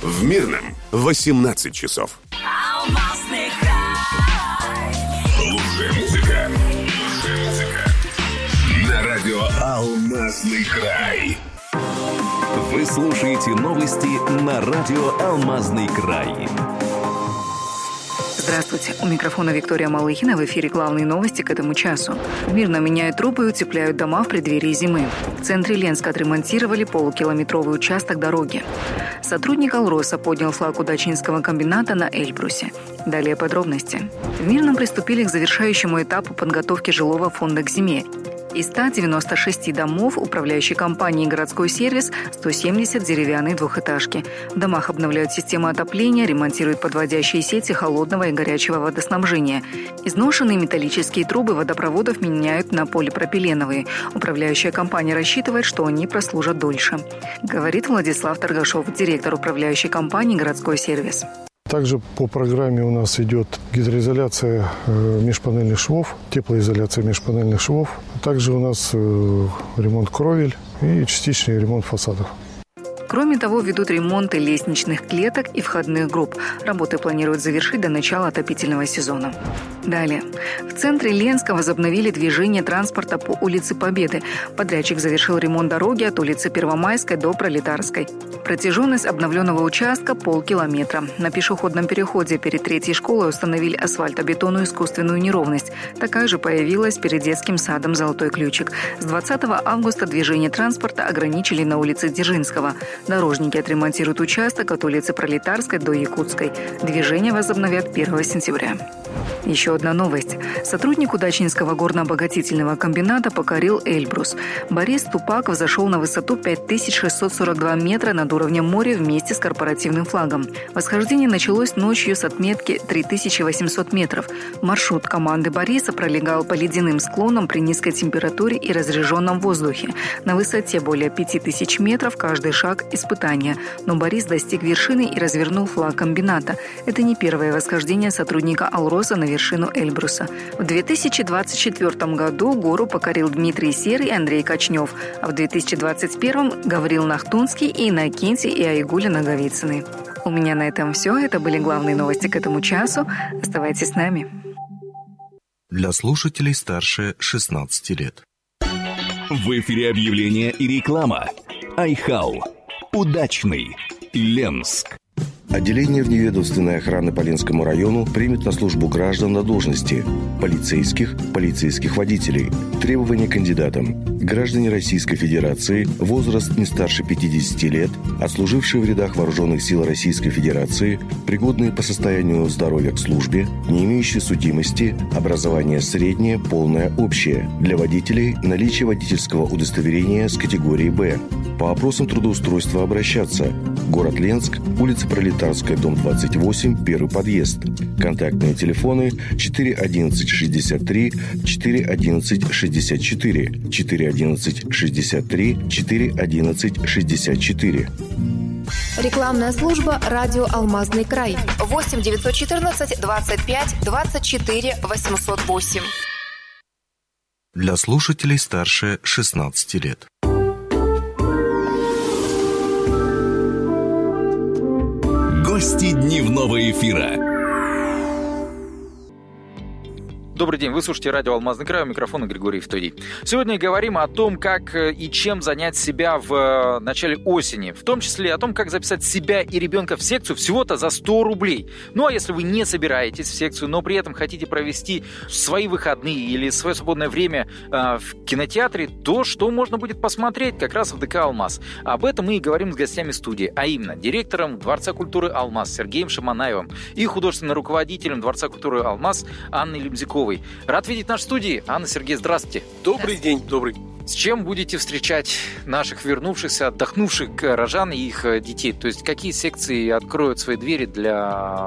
В Мирном 18 часов. Алмазный край. Лучшая музыка. На радио «Алмазный край». Вы слушаете новости на радио «Алмазный край». Здравствуйте. У микрофона Виктория Малыхина. В эфире главные новости к этому часу. В Мирном меняют трубы и утепляют дома в преддверии зимы. В центре Ленска отремонтировали полукилометровый участок дороги. Сотрудник «Алроса» поднял флаг удачинского комбината на Эльбрусе. Далее подробности. В Мирном приступили к завершающему этапу подготовки жилого фонда к зиме. Из 196 домов управляющей компанией «Городской сервис» 170 деревянные двухэтажки. В домах обновляют систему отопления, ремонтируют подводящие сети холодного и горячего водоснабжения. Изношенные металлические трубы водопроводов меняют на полипропиленовые. Управляющая компания рассчитывает, что они прослужат дольше. Говорит Владислав Торгашов, директор управляющей компании «Городской сервис». Также по программе у нас идет гидроизоляция межпанельных швов, теплоизоляция межпанельных швов. Также у нас ремонт кровель и частичный ремонт фасадов. Кроме того, ведут ремонты лестничных клеток и входных групп. Работы планируют завершить до начала отопительного сезона. Далее. В центре Ленска возобновили движение транспорта по улице Победы. Подрядчик завершил ремонт дороги от улицы Первомайской до Пролетарской. Протяженность обновленного участка – полкилометра. На пешеходном переходе перед третьей школой установили асфальтобетонную искусственную неровность. Такая же появилась перед детским садом «Золотой ключик». С 20 августа движение транспорта ограничили на улице Дзержинского. Дорожники отремонтируют участок от улицы Пролетарской до Якутской. Движение возобновят 1 сентября. Еще одна новость. Сотрудник удачинского горно-обогатительного комбината покорил Эльбрус. Борис Тупак взошел на высоту 5642 метра над уровнем моря вместе с корпоративным флагом. Восхождение началось ночью с отметки 3800 метров. Маршрут команды Бориса пролегал по ледяным склонам при низкой температуре и разреженном воздухе. На высоте более 5000 метров каждый шаг – испытание. Но Борис достиг вершины и развернул флаг комбината. Это не первое восхождение сотрудника «Алроса» на вершину Эльбруса. В 2024 году гору покорил Дмитрий Серый и Андрей Кочнев, а в 2021 Гаврил Нахтунский и Иннокентий и Айгуля Наговицыны. У меня на этом все. Это были главные новости к этому часу. Оставайтесь с нами. Для слушателей старше 16 лет. В эфире объявления и реклама. Айхау. Удачный. Ленск. Отделение вневедомственной охраны по Ленскому району примет на службу граждан на должности полицейских водителей. Требования кандидатам. Граждане Российской Федерации, возраст не старше 50 лет, отслужившие в рядах Вооруженных сил Российской Федерации, пригодные по состоянию здоровья к службе, не имеющие судимости, образование среднее, полное, общее. Для водителей наличие водительского удостоверения с категории «Б». По вопросам трудоустройства обращаться. Город Ленск, улица Пролетарская, дом 28, первый подъезд. Контактные телефоны 411 63 411 64 411 63 411 64. Рекламная служба «Радио Алмазный край». 8 914 25 24 808. Для слушателей старше 16 лет. Гости дневного эфира. Добрый день, вы слушаете радио «Алмазный край», у микрофона Григорий Евтодий. Сегодня говорим о том, как и чем занять себя в начале осени. В том числе о том, как записать себя и ребенка в секцию всего-то за 100 рублей. Ну а если вы не собираетесь в секцию, но при этом хотите провести свои выходные или свое свободное время в кинотеатре, то что можно будет посмотреть как раз в ДК «Алмаз». Об этом мы и говорим с гостями студии, а именно директором Дворца культуры «Алмаз» Сергеем Шаманаевым и художественным руководителем Дворца культуры «Алмаз» Анной Лемзяковой. Рад видеть нас в студии. Анна, Сергей, здравствуйте. Добрый день, добрый. С чем будете встречать наших вернувшихся, отдохнувших горожан и их детей? То есть какие секции откроют свои двери для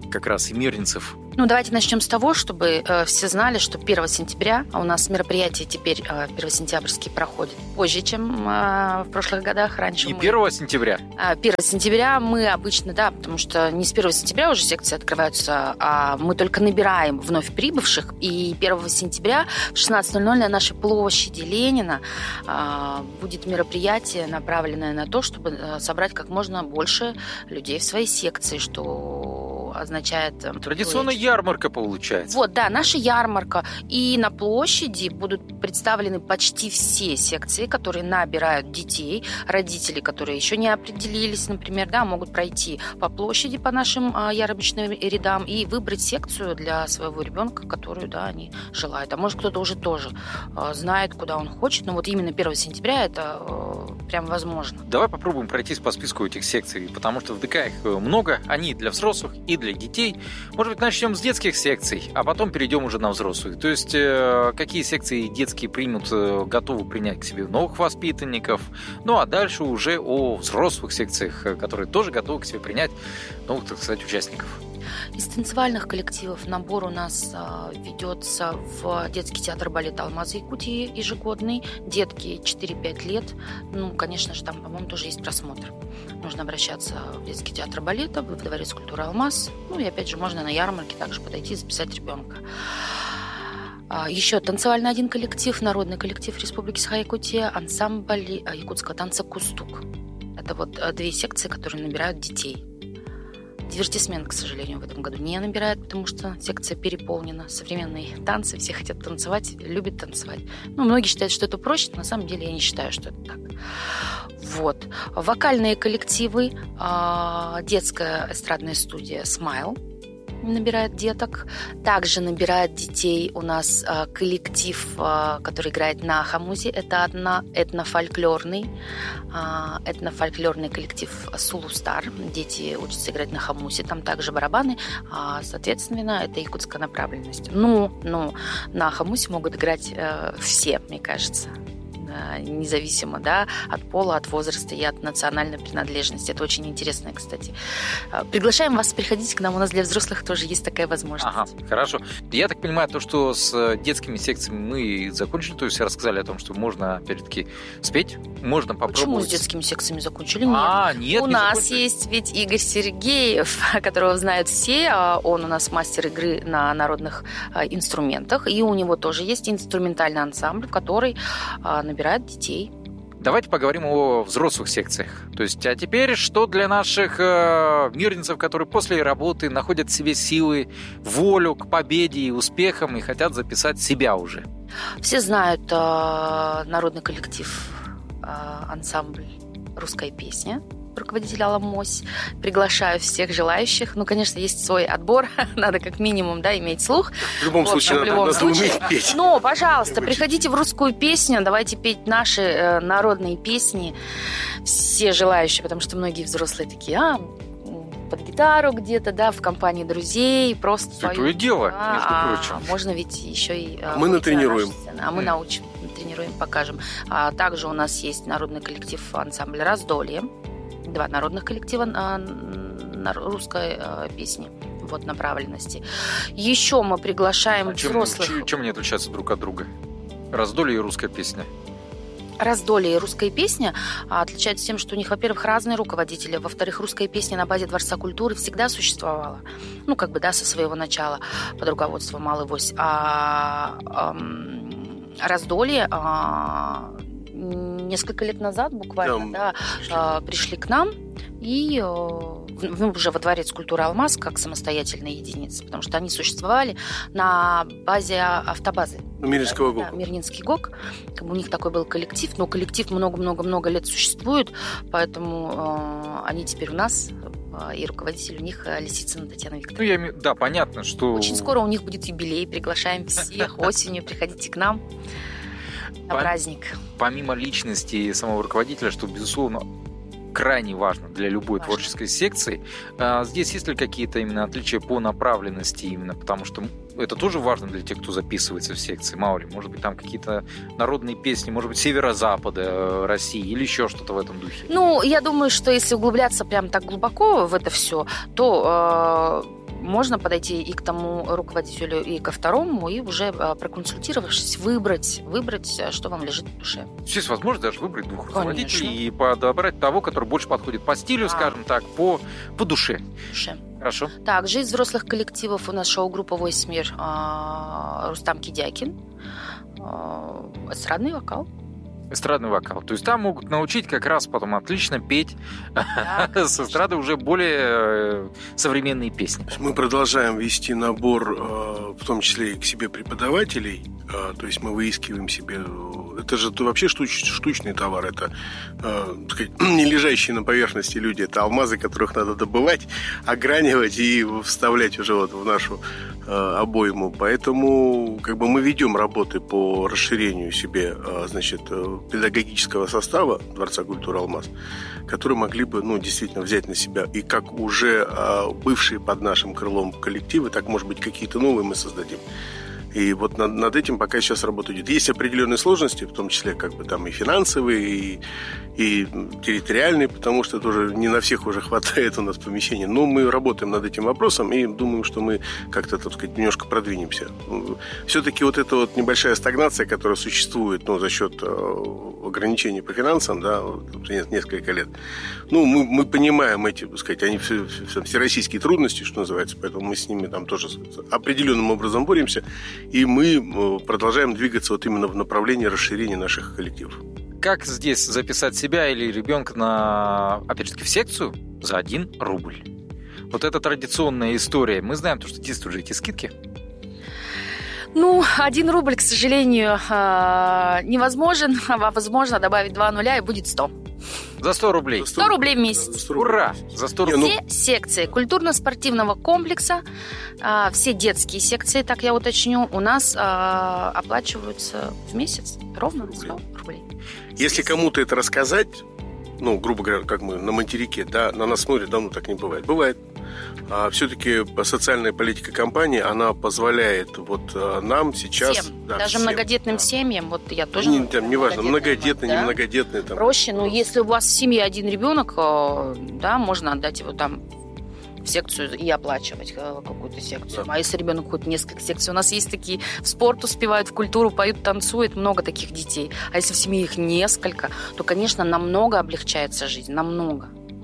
как раз и мирнинцев? Ну, давайте начнем с того, чтобы все знали, что 1 сентября, а у нас мероприятия теперь 1-сентябрьские проходят позже, чем в прошлых годах. Раньше И 1 сентября? 1 сентября мы обычно, да, потому что не с 1 сентября уже секции открываются, а мы только набираем вновь прибывших. И 1 сентября в 16:00 на нашей площади Ленина будет мероприятие, направленное на то, чтобы собрать как можно больше людей в своей секции, что означает... Традиционная ярмарка получается. Вот, да, наша ярмарка. И на площади будут представлены почти все секции, которые набирают детей. Родители, которые еще не определились, например, да, могут пройти по площади, по нашим ярмарочным рядам и выбрать секцию для своего ребенка, которую, да, они желают. А может, кто-то уже тоже знает, куда он хочет. Но вот именно 1 сентября это прям возможно. Давай попробуем пройтись по списку этих секций, потому что в ДК их много. Они для взрослых и для детей. Может быть, начнем с детских секций, а потом перейдем уже на взрослые. То есть, какие секции детские примут, готовы принять к себе новых воспитанников. Ну, а дальше уже о взрослых секциях, которые тоже готовы к себе принять новых, так сказать, участников. Из танцевальных коллективов набор у нас ведется в детский театр балета «Алмазы Якутии» ежегодный. Детки 4-5 лет. Ну, конечно же, там, по-моему, тоже есть просмотр. Нужно обращаться в детский театр балета, в Дворец культуры «Алмаз». Ну, и опять же, можно на ярмарке также подойти и записать ребенка. Еще танцевальный один коллектив, народный коллектив Республики Саха-Якутия, ансамбль якутского танца «Кустук». Это вот 2 секции, которые набирают детей. Дивертисмент, к сожалению, в этом году не набирает, потому что секция переполнена. Современные танцы, все хотят танцевать, любят танцевать. Ну, многие считают, что это проще, но на самом деле я не считаю, что это так. Вот. Вокальные коллективы, детская эстрадная студия «Смайл» набирает деток. Также набирает детей у нас коллектив, который играет на хамузе. Это этнофольклорный коллектив «Сулустар». Дети учатся играть на хамузе. Там также барабаны. Соответственно, это якутская направленность. Ну, на хамузе могут играть все, мне кажется. Независимо, да, от пола, от возраста и от национальной принадлежности. Это очень интересно, кстати. Приглашаем вас приходить к нам. У нас для взрослых тоже есть такая возможность. Ага, хорошо. Я так понимаю, то, что с детскими секциями мы закончили, то есть рассказали о том, что можно, опять-таки, спеть, можно попробовать. Почему с детскими секциями закончили? Нет. Нет, у нас есть ведь Игорь Сергеев, которого знают все. Он у нас мастер игры на народных инструментах, и у него тоже есть инструментальный ансамбль, который набирает детей. Давайте поговорим о взрослых секциях. То есть, а теперь что для наших мирнинцев, которые после работы находят в себе силы, волю к победе и успехам и хотят записать себя уже? Все знают народный коллектив, ансамбль «Русская песня», руководитель Алла Мось. Приглашаю всех желающих. Ну, конечно, есть свой отбор. Надо как минимум, да, иметь слух. В любом случае, надо уметь петь. Но, пожалуйста, приходите в русскую песню. Давайте петь наши народные песни. Все желающие, потому что многие взрослые такие, под гитару где-то, да, в компании друзей, просто святое дело, между прочим. Можно ведь еще и... Мы натренируем. Мы научим, натренируем, покажем. Также у нас есть народный коллектив ансамбля «Раздолье». 2 народных коллектива русской песни, вот, направленности. Еще мы приглашаем взрослых. Чем они отличаются друг от друга? Раздолье и русская песня. Раздолье и русская песня отличаются тем, что у них, во-первых, разные руководители, во-вторых, русская песня на базе Дворца культуры всегда существовала. Ну, как бы, да, со своего начала под руководством Аллы Вось. Раздолье несколько лет назад буквально пришли к нам и уже во Дворец культуры «Алмаз» как самостоятельная единица, потому что они существовали на базе автобазы. Мирнинского ГОК. Да, Мирнинский ГОК. Как бы у них такой был коллектив, но коллектив много-много-много лет существует, поэтому они теперь у нас, и руководитель у них Лисицына Татьяна Викторовна. Да, понятно, что... Очень скоро у них будет юбилей, приглашаем всех осенью, приходите к нам на праздник. Помимо личности самого руководителя, что, безусловно, крайне важно для любой творческой секции, здесь есть ли какие-то именно отличия по направленности именно, потому что это тоже важно для тех, кто записывается в секции, мало ли, может быть, там какие-то народные песни, может быть, северо-запада России или еще что-то в этом духе? Ну, я думаю, что если углубляться прям так глубоко в это все, то можно подойти и к тому руководителю, и ко второму, и уже проконсультировавшись, выбрать, что вам лежит в душе. Здесь возможно даже выбрать 2 руководителей и подобрать того, который больше подходит по стилю, скажем так, по душе. Хорошо. Также из взрослых коллективов у нас шоу-группа «Войс Мир» Рустам Кидякин, эстрадный вокал. Эстрадный вокал. То есть там могут научить как раз потом отлично петь с эстрады уже более современные песни. Мы продолжаем вести набор, в том числе и к себе преподавателей. То есть мы выискиваем себе... Это же вообще штучный товар. Это, так сказать, не лежащие на поверхности люди. Это алмазы, которых надо добывать, огранивать и вставлять уже вот в нашу обойму. Поэтому как бы мы ведем работы по расширению себе, значит, педагогического состава Дворца культуры «Алмаз», которые могли бы, действительно взять на себя и как уже бывшие под нашим крылом коллективы, так, может быть, какие-то новые мы создадим. И вот над этим пока сейчас работа идет. Есть определенные сложности, в том числе как бы там и финансовые, и территориальные, потому что тоже не на всех уже хватает у нас помещений. Но мы работаем над этим вопросом и думаем, что мы как-то, так сказать, немножко продвинемся. Все-таки вот эта вот небольшая стагнация, которая существует, за счет ограничений по финансам, да, несколько лет. Мы понимаем эти, так сказать, они всероссийские трудности, что называется, поэтому мы с ними там тоже определенным образом боремся. И мы продолжаем двигаться вот именно в направлении расширения наших коллективов. Как здесь записать себя или ребенка опять же таки, в секцию за 1 рубль? Вот это традиционная история. Мы знаем, что действуют же эти скидки. 1 рубль, к сожалению, невозможен. А возможно добавить 2 нуля и будет 100. За 100 рублей? 100 рублей в месяц. Ура! За 100 рублей. Все секции культурно-спортивного комплекса, все детские секции, так я уточню, у нас оплачиваются в месяц ровно 100 рублей. Если кому-то это рассказать, грубо говоря, как мы на материке, да, на нас смотрят, так не бывает. Бывает. А все-таки социальная политика компании, она позволяет вот нам сейчас... Всем, даже всем, многодетным семьям, вот я тоже... Неважно, многодетный, да? не многодетный. Там, проще, если у вас в семье 1 ребенок, да, можно отдать его там в секцию и оплачивать какую-то секцию. А если ребенок ходит в несколько секций? У нас есть такие, в спорт успевают, в культуру поют, танцуют, много таких детей. А если в семье их несколько, то, конечно, намного облегчается жизнь, намного.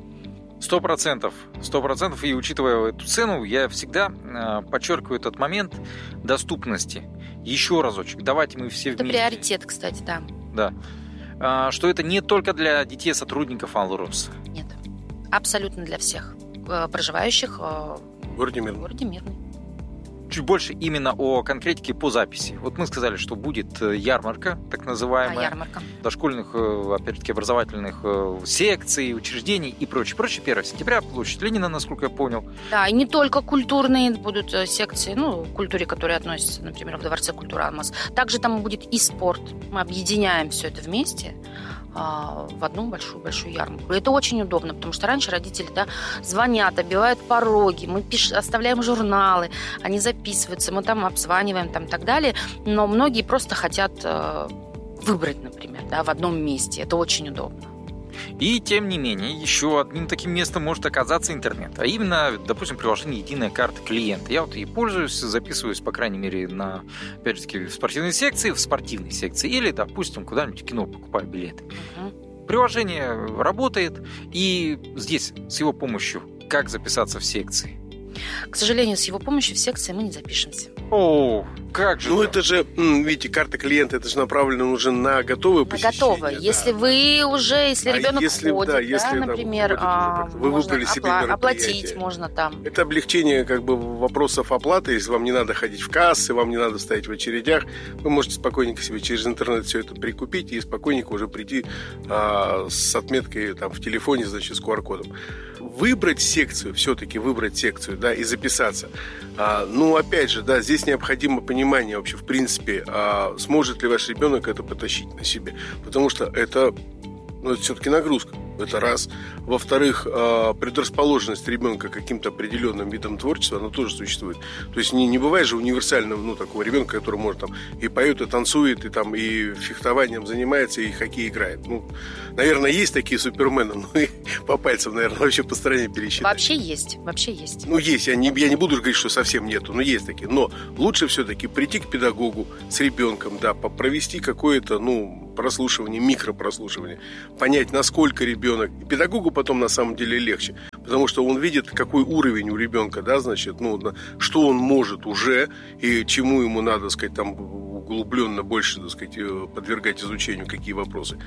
100%. 100%. И учитывая эту цену, я всегда подчеркиваю этот момент доступности. Еще разочек. Давайте мы все вместе. Это приоритет, кстати, да. Да. Что это не только для детей сотрудников Алроса. Нет. Абсолютно для всех проживающих в городе Мирный. Чуть больше именно о конкретике по записи. Вот мы сказали, что будет ярмарка, так называемая. Ярмарка. Дошкольных, опять-таки, образовательных секций, учреждений и прочее. 1 сентября, площадь Ленина, насколько я понял. Да, и не только культурные будут секции, к культуре, которые относятся, например, в Дворце культуры «Алмаз». Также там будет и спорт. Мы объединяем все это вместе в одну большую ярмарку. И это очень удобно, потому что раньше родители звонят, оббивают пороги, мы оставляем журналы, они записываются, мы там обзваниваем и так далее, но многие просто хотят выбрать, например, в одном месте. Это очень удобно. И, тем не менее, еще одним таким местом может оказаться интернет. А именно, допустим, приложение «Единая карта клиента». Я вот ей пользуюсь, записываюсь, по крайней мере, опять-таки, в спортивной секции, или, допустим, куда-нибудь в кино покупаю билеты. Приложение работает, и здесь с его помощью как записаться в секции? К сожалению, с его помощью в секции мы не запишемся. О, как же? Это же, видите, карта клиента, это же направлено уже на готовое посещение. На готовое. Да, если вы уже, если ребенок ходит, например, вы выбрали себе оплатить можно там. Это облегчение вопросов оплаты. Если вам не надо ходить в кассы, вам не надо стоять в очередях, вы можете спокойненько себе через интернет все это прикупить и спокойненько уже прийти с отметкой в телефоне, с QR-кодом. Выбрать секцию, все-таки выбрать секцию, и записаться. Опять же, здесь необходимо понимание вообще, в принципе, сможет ли ваш ребенок это потащить на себе. Потому что это все-таки нагрузка. Это раз. Во-вторых, предрасположенность ребенка к каким-то определенным видам творчества, она тоже существует. То есть не бывает же универсального, такого ребенка, который может там и поет, и танцует, и там и фехтованием занимается, и хоккей играет. Наверное, есть такие супермены, но и по пальцам, наверное, вообще по стране пересчитать. Вообще есть. Есть. Я не буду говорить, что совсем нету, но есть такие. Но лучше все-таки прийти к педагогу с ребенком, да, провести какое-то, прослушивание, микропрослушивание, понять, насколько ребенок. И педагогу потом на самом деле легче, потому что он видит, какой уровень у ребенка, да, значит, что он может уже и чему ему надо, так сказать, там углубленно больше, так сказать, подвергать изучению, какие вопросы.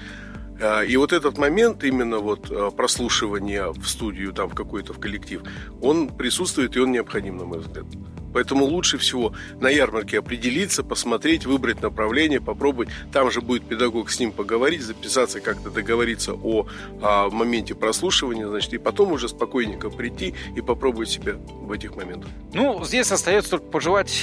И вот этот момент именно прослушивания в студию, там, в коллектив, он присутствует и он необходим, на мой взгляд. Поэтому лучше всего на ярмарке определиться, посмотреть, выбрать направление, попробовать. Там же будет педагог с ним поговорить, записаться, как-то договориться о моменте прослушивания, значит, и потом уже спокойненько прийти и попробовать себя в этих моментах. Здесь остается только пожелать,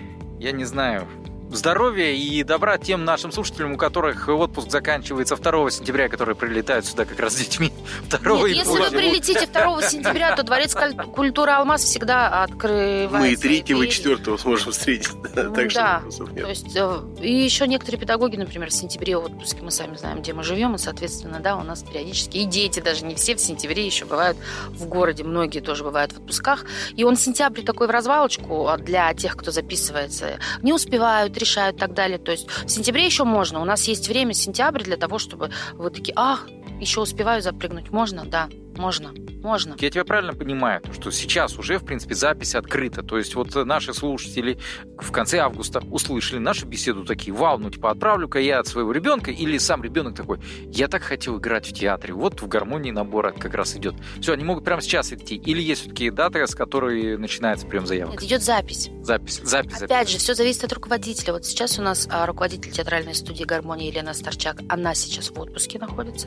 я не знаю, здоровья и добра тем нашим слушателям, у которых отпуск заканчивается 2 сентября, которые прилетают сюда как раз с детьми. Если вы прилетите 2 сентября, то Дворец культуры «Алмаз» всегда открывается. Мы и 3 и 4 сможем встретить. Так что вопросов нет. То есть, и еще некоторые педагоги, например, в сентябре в отпуске, мы сами знаем, где мы живем, и, соответственно, да, у нас периодически и дети, даже не все в сентябре еще бывают в городе, многие тоже бывают в отпусках. И сентябрь такой в развалочку для тех, кто записывается, не успевают, решают и так далее. То есть в сентябре еще можно. У нас есть время, сентябрь, для того, чтобы вы такие, еще успеваю запрыгнуть. Можно? Да, можно. Я тебя правильно понимаю, что сейчас уже, в принципе, запись открыта. То есть наши слушатели в конце августа услышали нашу беседу, такие, вау, отправлю-ка я от своего ребенка, или сам ребенок такой, я так хотел играть в театре, в гармонии набора как раз идет. Все, они могут прямо сейчас идти. Или есть все-таки дата, с которой начинается прием заявок? Нет, идет запись. Запись. Опять же, все зависит от руководителя. Вот сейчас у нас руководитель театральной студии «Гармония» Елена Старчак, она сейчас в отпуске находится.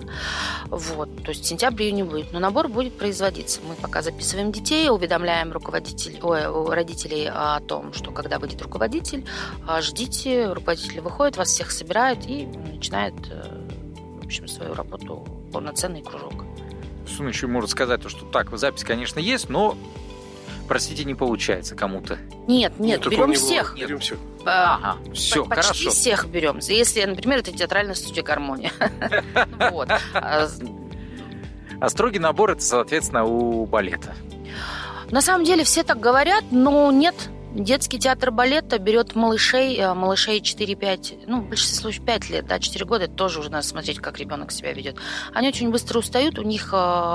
То есть в сентябре ее не будет. Но набор будет производиться. Мы пока записываем детей, уведомляем родителей о том, что когда выйдет руководитель, ждите, руководитель выходит, вас всех собирает и начинает, в общем, свою работу, полноценный кружок. Что еще может сказать, что запись, конечно, есть, но, простите, не получается кому-то. Нет, берем всех. Берем всех. Все, почти хорошо. Всех берем. Если, например, это театральная студия «Гармония». А строгий набор – это, соответственно, у балета. На самом деле все так говорят, но нет. Детский театр балета берет малышей 4-5, в большинстве случаев 5 лет, 4 года. Это тоже уже надо смотреть, как ребенок себя ведет. Они очень быстро устают, у них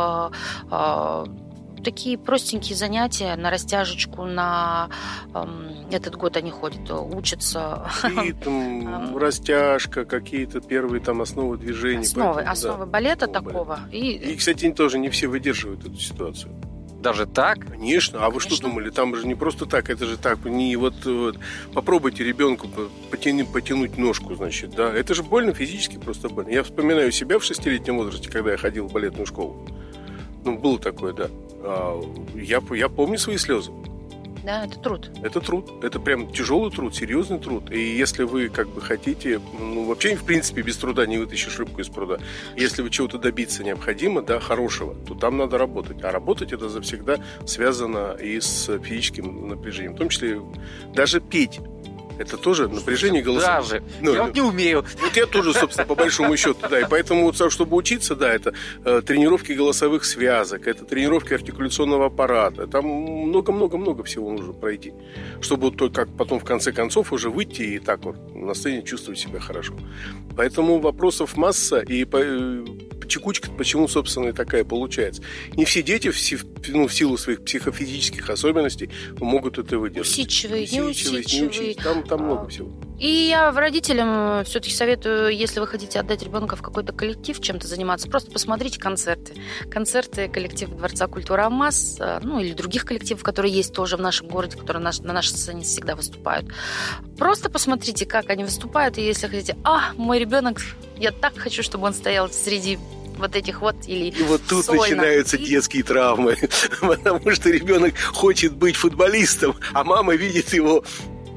такие простенькие занятия на растяжечку, этот год они ходят, учатся. Ритм, растяжка, какие-то первые основы движений. Основы балета такого. И, кстати, тоже не все выдерживают эту ситуацию. Даже так? Конечно. А вы что думали? Там же не просто так, это же так. Попробуйте ребенку потянуть ножку, значит, да. Это же больно физически, просто больно. Я вспоминаю себя в 6-летнем возрасте, когда я ходил в балетную школу. Было такое, да. Я помню свои слезы. Да, это труд. Это труд. Это прям тяжелый труд, серьезный труд. И если вы хотите, вообще, в принципе, без труда не вытащишь рыбку из пруда. Если вы чего-то добиться необходимо, хорошего, то там надо работать. А работать это завсегда связано и с физическим напряжением. В том числе даже петь. Это тоже напряжение голоса. Даже. Я не умею. Я тоже, собственно, по большому счету, да. И поэтому, чтобы учиться, это тренировки голосовых связок, это тренировки артикуляционного аппарата. Там много-много-много всего нужно пройти, чтобы как потом, в конце концов, уже выйти и так на сцене чувствовать себя хорошо. Поэтому вопросов масса, и текучка, почему, собственно, и такая получается. Не все дети в силу своих психофизических особенностей могут это выдержать. Усидчивые, неусидчивые. Там много всего. И я родителям все-таки советую, если вы хотите отдать ребенка в какой-то коллектив, чем-то заниматься, просто посмотрите концерты. Концерты коллектива Дворца культуры «Алмаз», или других коллективов, которые есть тоже в нашем городе, которые на нашей сцене всегда выступают. Просто посмотрите, как они выступают, и если хотите, мой ребенок, я так хочу, чтобы он стоял среди этих или и тут сольно. Начинаются детские травмы, потому что ребенок хочет быть футболистом, а мама видит его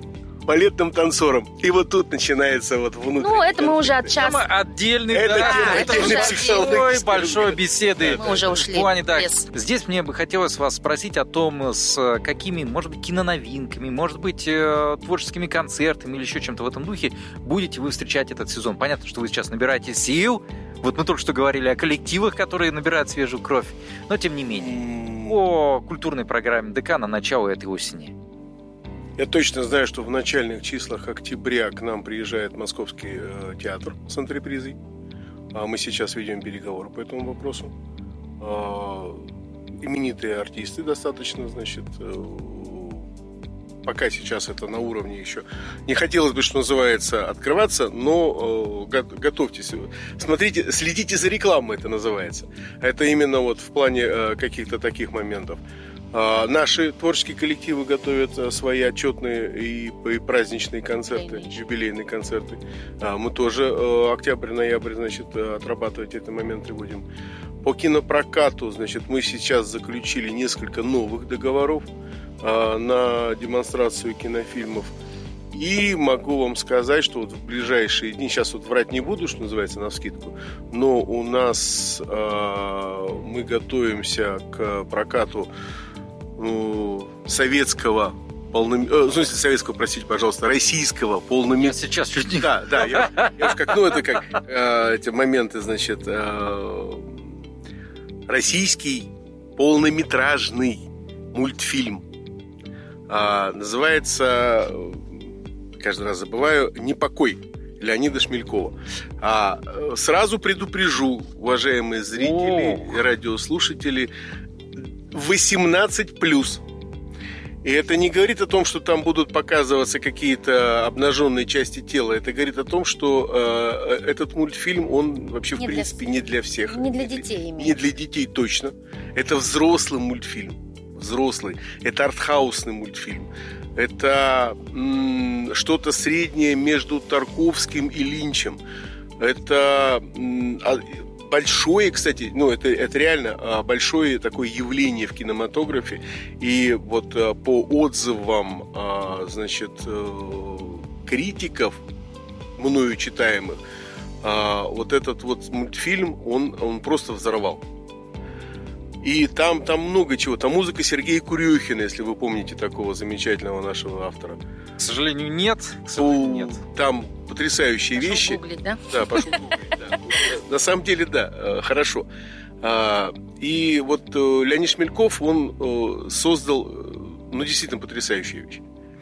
балетным танцором. И вот тут начинается вот внутренний Ну, это мы уже от часа. Отдельный, Это да, тема это отдельной уже психологической большой беседы. Мы уже ушли В плане, в так, лес. здесь мне бы хотелось вас спросить о том, с какими, может быть, киноновинками, может быть, творческими концертами или еще чем-то в этом духе будете вы встречать этот сезон. Понятно, что вы сейчас набираете сил. Вот мы только что говорили о коллективах, которые набирают свежую кровь. Но, тем не менее, о культурной программе ДК на начало этой осени. Я точно знаю, что в начальных числах октября к нам приезжает Московский театр с антрепризой. Мы сейчас ведем переговоры по этому вопросу. Именитые артисты достаточно, значит, пока сейчас это на уровне еще. Не хотелось бы, что называется, открываться, но готовьтесь. Смотрите, следите за рекламой, это называется. Это именно вот в плане каких-то таких моментов. Наши творческие коллективы готовят свои отчетные и праздничные концерты, юбилейные концерты. Мы тоже октябрь-ноябрь, значит, отрабатывать эти моменты будем. По кинопрокату, значит, мы сейчас заключили несколько новых договоров на демонстрацию кинофильмов. И могу вам сказать, что вот в ближайшие дни, сейчас вот врать не буду, что называется, навскидку, но у нас мы готовимся к прокату советского советского, простите, пожалуйста, российского полнометражного. Я сейчас чуть не... Да, я уж как, это как эти моменты, значит, российский полнометражный мультфильм. Называется, каждый раз забываю, «Непокой» Леонида Шмелькова. Сразу предупрежу, уважаемые зрители и радиослушатели, 18+. И это не говорит о том, что там будут показываться какие-то обнаженные части тела. Это говорит о том, что этот мультфильм, он вообще, в принципе, не для всех. Не для детей имеется. Не для детей точно. Это взрослый мультфильм. Взрослый. Это артхаусный мультфильм. Это что-то среднее между Тарковским и Линчем. Это... большое, кстати, это реально большое такое явление в кинематографе. И вот по отзывам, значит, критиков, мною читаемых, вот этот вот мультфильм, он просто взорвал. И там много чего. Там музыка Сергея Курехина, если вы помните такого замечательного нашего автора. К сожалению, нет. Там потрясающие вещи. Гуглить, да? Да, пошел гуглить, да. На самом деле, да, хорошо. И вот Леонид Шмельков, он создал, действительно потрясающие вещи.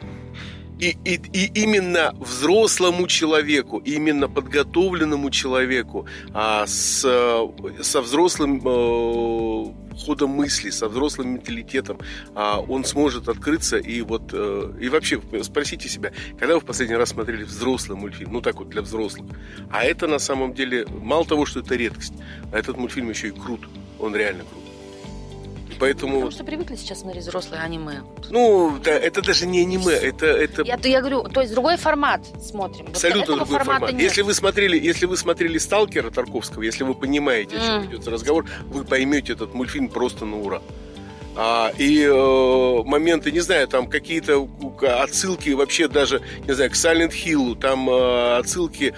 И именно взрослому человеку, именно подготовленному человеку, со взрослым ходом мысли, со взрослым менталитетом, он сможет открыться. И вообще спросите себя, когда вы в последний раз смотрели взрослый мультфильм, так вот для взрослых. А это на самом деле, мало того, что это редкость, а этот мультфильм еще и крут. Он реально крут. Поэтому... Потому что привыкли сейчас смотреть взрослое аниме. Да, это даже не аниме, это... Я говорю, то есть другой формат смотрим. Абсолютно другой формат. Если вы смотрели «Сталкера» Тарковского, если вы понимаете, о чем идет разговор, вы поймете этот мультфильм просто на ура. И моменты, не знаю, там какие-то отсылки вообще даже, не знаю, к Silent Hill, там отсылки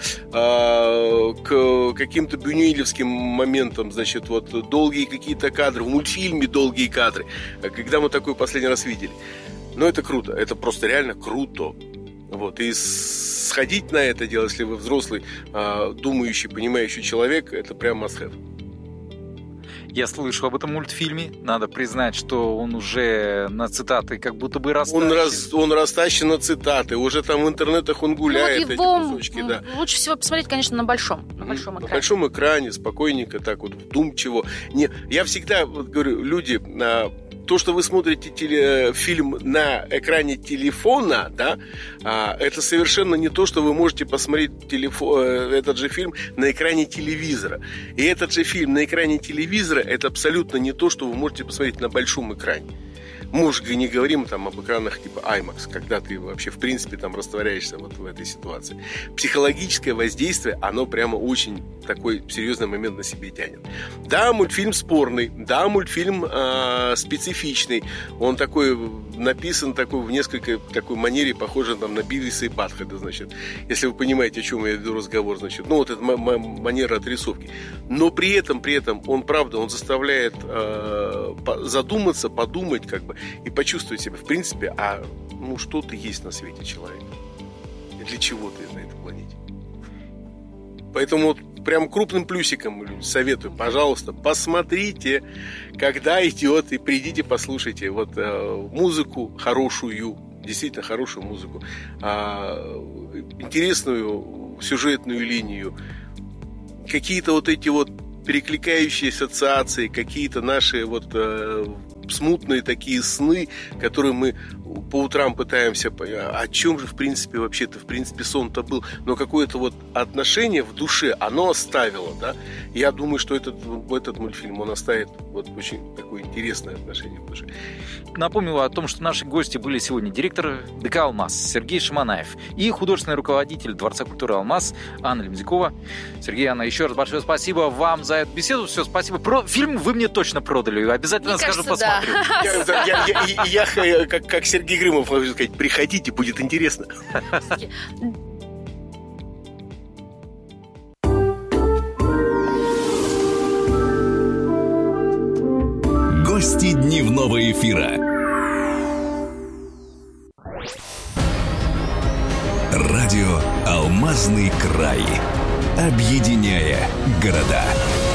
к каким-то бюнюэлевским моментам, значит, вот долгие какие-то кадры, в мультфильме долгие кадры, когда мы такое последний раз видели. Но это круто, это просто реально круто. Вот. И сходить на это дело, если вы взрослый, думающий, понимающий человек, это прям must have. Я слышу об этом мультфильме. Надо признать, что он уже на цитаты как будто бы растащен. Он растащен на цитаты. Уже там в интернетах он гуляет, эти кусочки. Да. Лучше всего посмотреть, конечно, на большом экране. На большом экране, спокойненько, так вот, вдумчиво. Я всегда говорю, люди... То, что вы смотрите фильм на экране телефона, да, это совершенно не то, что вы можете посмотреть этот же фильм на экране телевизора. И этот же фильм на экране телевизора это абсолютно не то, что вы можете посмотреть на большом экране. Мы уже не говорим там об экранах типа IMAX, когда ты вообще в принципе там растворяешься вот в этой ситуации. Психологическое воздействие, оно прямо очень такой серьезный момент на себе тянет. Да, мультфильм спорный, да, мультфильм специфичный, он такой написан такой в несколько такой манере, похожей там на Бивиса и Батхеда, значит. Если вы понимаете, о чем я веду разговор, значит. Ну, вот эта манера отрисовки. Но при этом он, правда, он заставляет задуматься, подумать, как бы, и почувствовать себя. В принципе, что ты есть на свете, человек? И для чего ты на этой планете? Поэтому вот прям крупным плюсиком советую, пожалуйста, посмотрите, когда идет, и придите, послушайте вот музыку хорошую, действительно хорошую музыку, интересную сюжетную линию, какие-то вот эти вот перекликающие ассоциации, какие-то наши вот смутные такие сны, которые мы по утрам пытаемся понять, о чем же в принципе сон-то был, но какое-то вот отношение в душе оно оставило, да. Я думаю, что этот мультфильм, он оставит вот очень такое интересное отношение в душе. Напомню о том, что наши гости были сегодня директор ДК «Алмаз» Сергей Шаманаев и художественный руководитель Дворца культуры «Алмаз» Анна Лемзякова. Сергей, Анна, еще раз большое спасибо вам за эту беседу. Все, спасибо. Фильм вы мне точно продали. Обязательно скажу, посмотрю. Я как Сергей Грымов могу сказать, приходите, будет интересно. Гости дневного эфира. Радио «Алмазный край». Объединяя города.